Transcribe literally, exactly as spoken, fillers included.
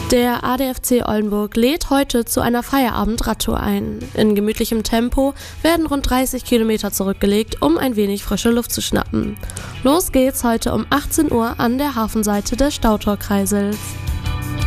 Der A D F C Oldenburg lädt heute zu einer Feierabend-Radtour ein. In gemütlichem Tempo werden rund dreißig Kilometer zurückgelegt, um ein wenig frische Luft zu schnappen. Los geht's heute um achtzehn Uhr an der Hafenseite des Stautorkreisels.